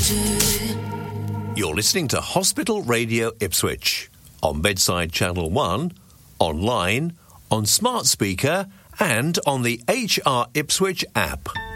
You're listening to Hospital Radio Ipswich on Bedside Channel 1, online, on smart speaker and on the HR Ipswich app.